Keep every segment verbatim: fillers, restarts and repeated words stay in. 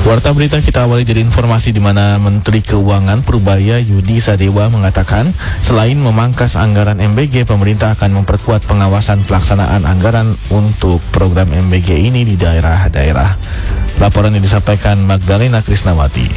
Warta berita kita awali dari informasi di mana Menteri Keuangan Purbaya Yudi Sadewa mengatakan selain memangkas anggaran M B G, pemerintah akan memperkuat pengawasan pelaksanaan anggaran untuk program M B G ini di daerah-daerah. Laporan yang disampaikan Magdalena Krisnawati.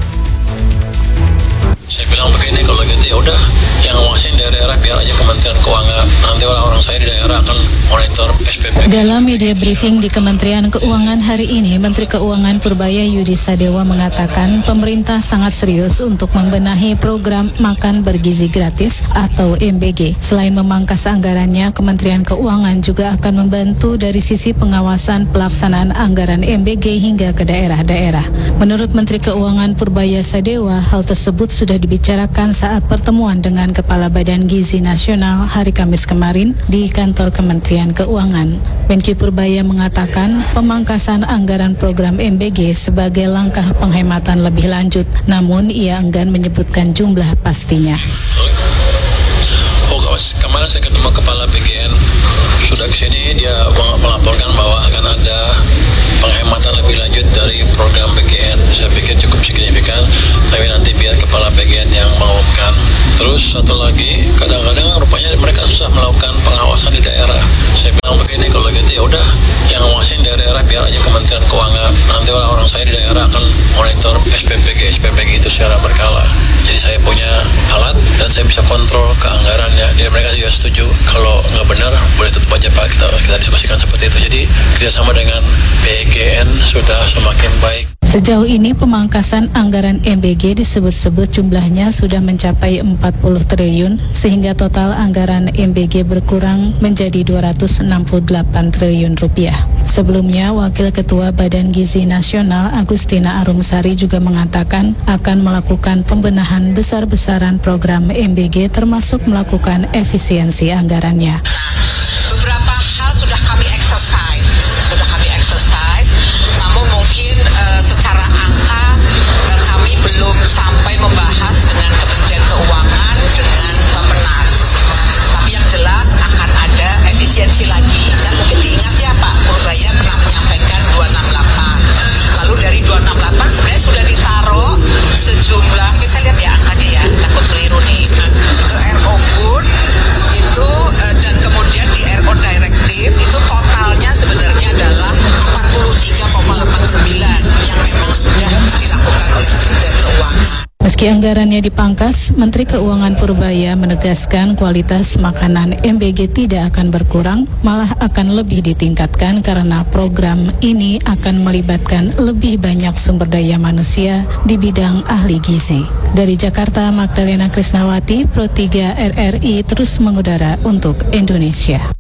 Saya bilang begini, kalau gitu ya udah yang ngawasin daerah-daerah biar aja Kementerian Keuangan. Nanti orang-orang saya di daerah akan monitor S P P. Dalam media briefing di Kementerian Keuangan hari ini, Menteri Keuangan Purbaya Yudi Sadewa mengatakan pemerintah sangat serius untuk membenahi program makan bergizi gratis atau M B G. Selain memangkas anggarannya, Kementerian Keuangan juga akan membantu dari sisi pengawasan pelaksanaan anggaran M B G hingga ke daerah-daerah. Menurut Menteri Keuangan Purbaya Sadewa, hal tersebut sudah dibicarakan saat pertemuan dengan Kepala Badan Gizi Nasional hari Kamis kemarin di kantor Kementerian Keuangan. Menkyu Purbaya mengatakan pemangkasan anggaran program M B G sebagai langkah penghematan lebih lanjut, namun ia enggan menyebutkan jumlah pastinya. Oh, kemarin saya ketemu Kepala B G N, sudah kesini dia melaporkan bahwa akan ada penghematan lebih lanjut dari program B G N. Saya pikir cukup signifikan, tapi nanti biar Kepala B G N yang mengumumkan. Terus satu lagi, kadang-kadang rupanya mereka susah melakukan pengawasan di daerah. Saya bilang begini, kalau gitu ya udah yang ngawasin daerah-daerah biar aja Kementerian Keuangan. Nanti orang-orang saya di daerah akan monitor S P P G S P P G itu secara berkala. Jadi saya punya alat dan saya bisa kontrol ke anggarannya. Jadi mereka juga setuju, kalau nggak benar boleh tutup aja Pak, kita kita diskusikan seperti itu. Jadi kerjasama dengan B G N sudah semakin baik. Sejauh ini pemangkasan anggaran M B G disebut-sebut jumlahnya sudah mencapai empat puluh triliun, sehingga total anggaran M B G berkurang menjadi dua ratus enam puluh delapan triliun rupiah. Sebelumnya, Wakil Ketua Badan Gizi Nasional Agustina Arumsari juga mengatakan akan melakukan pembenahan besar-besaran program M B G termasuk melakukan efisiensi anggarannya. Beberapa hal sudah kami exercise, sudah kami exercise, namun mungkin uh, secara angka uh, kami belum sampai membahas dengan Kementerian Keuangan, dengan Bappenas. Tapi yang jelas akan ada efisiensi lagi. Dan mungkin diingat ya Pak Purbaya pernah menyampaikan dua ratus enam puluh delapan. Lalu dari dua ratus enam puluh delapan sebenarnya sudah ditaruh sejumlah, saya lihat ya angkanya ya, takut keliru nih, ke R O Good itu uh, dan kemudian di R O Directive itu totalnya sebenarnya adalah empat puluh tiga koma delapan sembilan yang memang sudah dilakukan oleh Kementerian Keuangan. Meski anggarannya dipangkas, Menteri Keuangan Purbaya menegaskan kualitas makanan M B G tidak akan berkurang, malah akan lebih ditingkatkan karena program ini akan melibatkan lebih banyak sumber daya manusia di bidang ahli gizi. Dari Jakarta, Magdalena Krisnawati, Pro tiga R R I terus mengudara untuk Indonesia.